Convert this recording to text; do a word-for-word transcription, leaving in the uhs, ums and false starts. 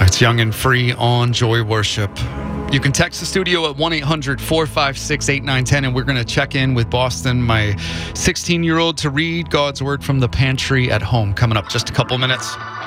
It's Young and Free on Joy Worship. You can text the studio at one eight hundred four five six eight nine one zero, and we're going to check in with Boston, my sixteen-year-old, to read God's Word from the pantry at home. Coming up just a couple minutes.